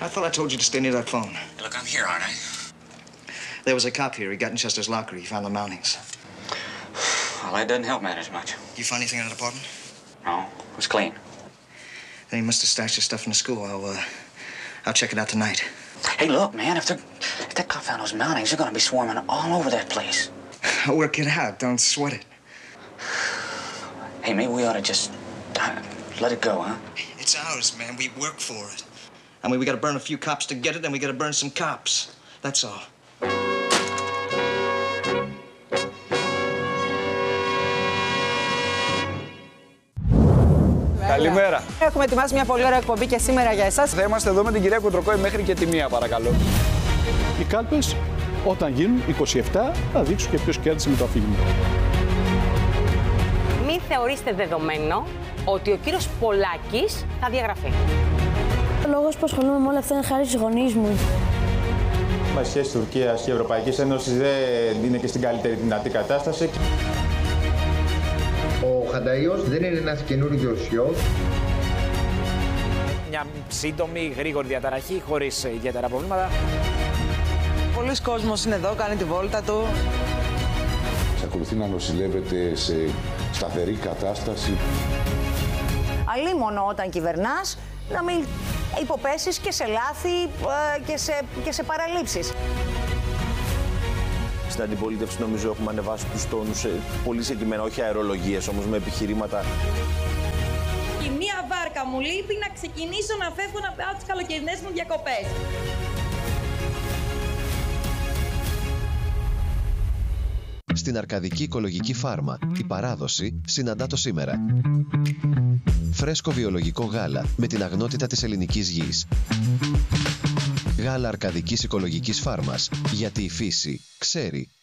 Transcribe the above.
I thought I told you to stay near that phone. Look, I'm here, aren't I? There was a cop here. He got in Chester's locker. He found the mountings. Well, that doesn't help matters much. You find anything in the apartment? No, it was clean. Then he must have stashed his stuff in the school. I'll check it out tonight. Hey, look, man, if that cop found those mountings, they're gonna be swarming all over that place. I'll work it out. Don't sweat it. Hey, maybe we ought to just let it go, huh? It's ours, man. We work for it. I mean, we gotta burn a few cops to get it, and we gotta burn some cops. That's all. Καλημέρα. Έχουμε ετοιμάσει μια πολύ ωραία εκπομπή και σήμερα για εσάς. Θα είμαστε εδώ με την κυρία Κουντροκόη μέχρι και τη 1, παρακαλώ. Οι κάλπες, όταν γίνουν 27, θα δείξουν και ποιος κέρδισε με το αφήγημα. Μην θεωρήστε δεδομένο ότι ο κύριος Πολάκης θα διαγραφεί. Ο λόγος που ασχολούμαι με όλα αυτά είναι χάρη στους γονείς μου. Οι σχέσεις Τουρκίας και Ευρωπαϊκής Ένωσης δεν είναι και στην καλύτερη δυνατή κατάσταση. Ο Χανταΐος δεν είναι ένας καινούριος ιός. Μια σύντομη, γρήγορη διαταραχή, χωρίς ιδιαίτερα προβλήματα. Πολλοί κόσμος είναι εδώ, κάνει τη βόλτα του. Εξακολουθεί να νοσηλεύεται σε σταθερή κατάσταση. Αλίμονο όταν κυβερνάς, να μην υποπέσεις και σε λάθη και σε παραλήψεις. Στην αντιπολίτευση νομίζω έχουμε ανεβάσει τους τόνους πολύ συγκεκριμένα, όχι αερολογίες όμως με επιχειρήματα. Η μία βάρκα μου λείπει να ξεκινήσω να φεύγω να πάω τις καλοκαιρινές μου διακοπές. Στην Αρκαδική Οικολογική Φάρμα, η παράδοση συναντά το σήμερα. Φρέσκο βιολογικό γάλα με την αγνότητα της ελληνικής γης. Γάλα Αρκαδικής Οικολογικής Φάρμας, γιατί η φύση ξέρει.